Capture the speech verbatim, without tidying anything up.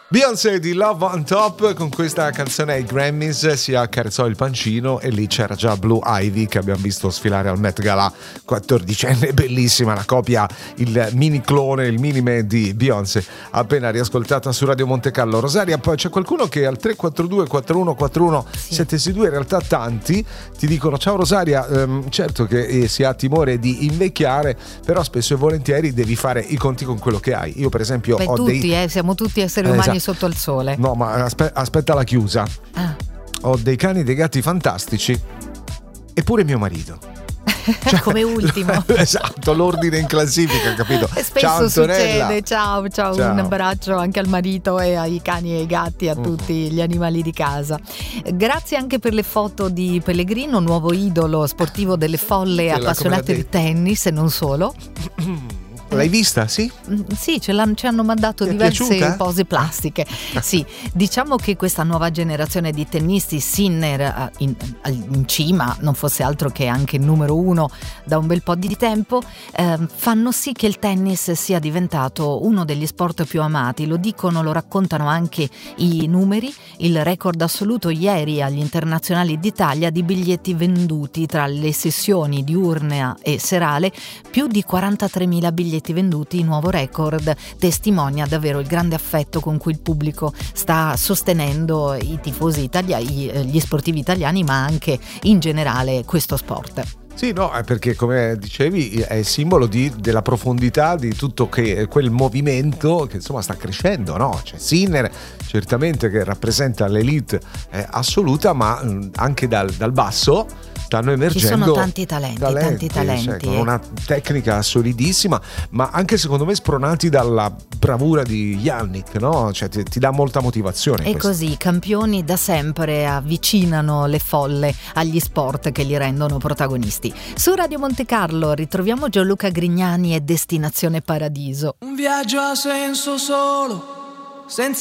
Beyoncé di Love on Top, con questa canzone ai Grammys si accarezzò il pancino e lì c'era già Blue Ivy che abbiamo visto sfilare al Met Gala, quattordicenne, bellissima la copia, il mini clone, il mini me di Beyoncé, appena riascoltata su Radio Monte Carlo. Rosaria, poi c'è qualcuno che al tre quattro due quattro uno quattro uno sette sei due, in realtà tanti ti dicono: ciao Rosaria, ehm, certo che eh, si ha timore di invecchiare, però spesso e volentieri devi fare i conti con quello che hai. Io per esempio Beh, ho tutti, dei... eh, siamo tutti esseri umani, esatto, sotto il sole. No, ma aspe- aspetta la chiusa. Ah. Ho dei cani e dei gatti fantastici, eppure mio marito. Cioè, come ultimo. Esatto, l'ordine in classifica, capito? Spesso ciao, succede. Ciao, ciao, ciao, un abbraccio anche al marito e ai cani e ai gatti, a mm. tutti gli animali di casa. Grazie anche per le foto di Pellegrino, nuovo idolo sportivo delle folle appassionate di tennis e non solo. L'hai vista, sì? Sì, ce l'hanno, ci hanno mandato Ti diverse pose plastiche. Sì, diciamo che questa nuova generazione di tennisti, Sinner in, in cima, non fosse altro che anche il numero uno da un bel po' di tempo, eh, fanno sì che il tennis sia diventato uno degli sport più amati. Lo dicono, lo raccontano anche i numeri. Il record assoluto ieri agli internazionali d'Italia di biglietti venduti tra le sessioni diurna e serale, più di quarantatremila biglietti venduti, nuovo record, testimonia davvero il grande affetto con cui il pubblico sta sostenendo i tifosi italiani, gli sportivi italiani, ma anche in generale questo sport. Sì, no, è perché come dicevi è simbolo di, della profondità di tutto che, quel movimento che insomma sta crescendo, no? C'è Sinner certamente che rappresenta l'elite eh, assoluta, ma mh, anche dal, dal basso stanno emergendo. Ci sono tanti talenti, talenti tanti talenti. Cioè, con una tecnica solidissima, ma anche secondo me spronati dalla bravura di Yannick, no? Cioè ti, ti dà molta motivazione. E questo. Così, i campioni da sempre avvicinano le folle agli sport che li rendono protagonisti. Su Radio Monte Carlo ritroviamo Gianluca Grignani e Destinazione Paradiso. Un viaggio a senso solo, senza